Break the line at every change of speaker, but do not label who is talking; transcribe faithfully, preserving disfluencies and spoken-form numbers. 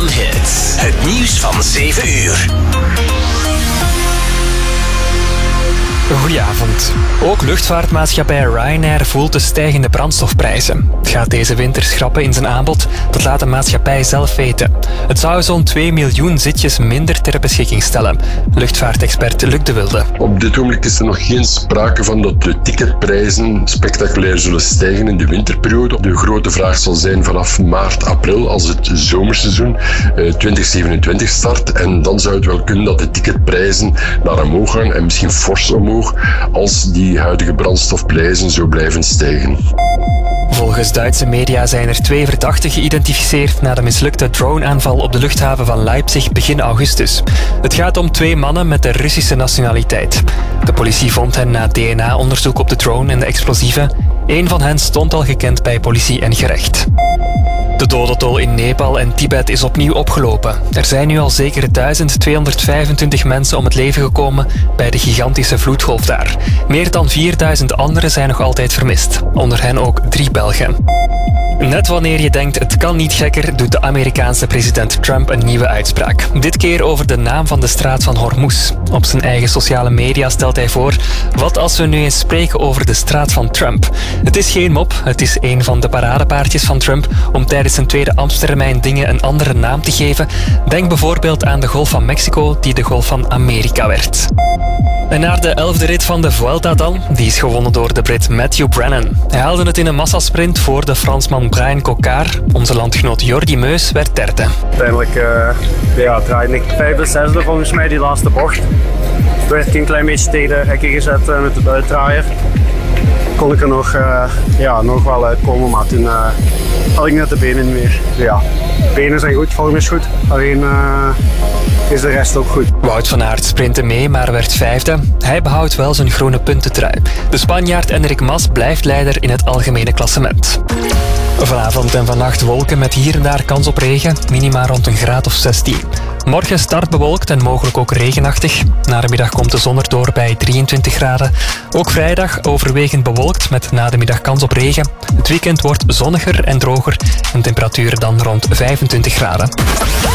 One Hits. Het nieuws van zeven uur.
Goedenavond. Ook luchtvaartmaatschappij Ryanair voelt de stijgende brandstofprijzen. Het gaat deze winter schrappen in zijn aanbod, dat laat de maatschappij zelf weten. Het zou zo'n twee miljoen zitjes minder ter beschikking stellen. Luchtvaartexpert Luc de Wilde.
Op dit moment is er nog geen sprake van dat de ticketprijzen spectaculair zullen stijgen in de winterperiode. De grote vraag zal zijn vanaf maart, april, als het zomerseizoen eh, twintig zevenentwintig start. En dan zou het wel kunnen dat de ticketprijzen naar omhoog gaan en misschien fors omhoog, als die huidige brandstofprijzen zo blijven stijgen.
Volgens Duitse media zijn er twee verdachten geïdentificeerd na de mislukte droneaanval op de luchthaven van Leipzig begin augustus. Het gaat om twee mannen met de Russische nationaliteit. De politie vond hen na D N A-onderzoek op de drone en de explosieven. Eén van hen stond al gekend bij politie en gerecht. De dodentol in Nepal en Tibet is opnieuw opgelopen. Er zijn nu al zeker duizend tweehonderdvijfentwintig mensen om het leven gekomen bij de gigantische vloedgolf daar. Meer dan vierduizend anderen zijn nog altijd vermist. Onder hen ook drie Belgen. Net wanneer je denkt het kan niet gekker, doet de Amerikaanse president Trump een nieuwe uitspraak. Dit keer over de naam van de straat van Hormuz. Op zijn eigen sociale media stelt hij voor: wat als we nu eens spreken over de straat van Trump? Het is geen mop, het is een van de paradepaardjes van Trump om tijdens zijn tweede ambtstermijn dingen een andere naam te geven. Denk bijvoorbeeld aan de Golf van Mexico, die de Golf van Amerika werd. En naar de elfde rit van de Vuelta dan. Die is gewonnen door de Brit Matthew Brennan. Hij haalde het in een massasprint voor de Fransman Brian Cocard. Onze landgenoot Jordi Meus werd derde.
Uiteindelijk uh, ja, draaide ik vijfde, zesde volgens mij die laatste bocht. Werd ik een klein beetje tegen de hekken gezet uh, met de buitendraaier. Kon ik er nog, uh, ja, nog wel uitkomen, maar toen uh, had ik net de benen niet meer. Ja, de benen zijn goed, vorm is goed, alleen uh, is de rest ook goed.
Wout van Aert sprintte mee, maar werd vijfde. Hij behoudt wel zijn groene puntentrui. De Spanjaard Enric Mas blijft leider in het algemene klassement. Vanavond en vannacht wolken met hier en daar kans op regen, minima rond een graad of zestien. Morgen start bewolkt en mogelijk ook regenachtig. Na de middag komt de zon erdoor bij drieëntwintig graden. Ook vrijdag overwegend bewolkt met na de middag kans op regen. Het weekend wordt zonniger en droger en temperaturen dan rond vijfentwintig graden.